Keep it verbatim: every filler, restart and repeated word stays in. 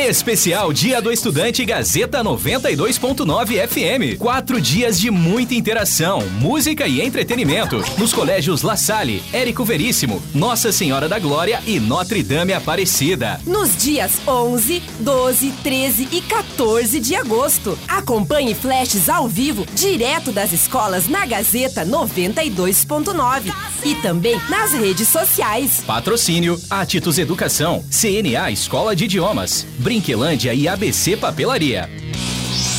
Especial Dia do Estudante Gazeta noventa e dois ponto nove F M. Quatro dias de muita interação, música e entretenimento nos colégios La Salle, Érico Veríssimo, Nossa Senhora da Glória e Notre Dame Aparecida. Nos dias onze, doze, treze e quatorze de agosto. Acompanhe flashes ao vivo, direto das escolas na Gazeta noventa e dois ponto nove e também nas redes sociais. Patrocínio Atitus Educação, C N A Escola de Idiomas, Brinquelândia e A B C Papelaria.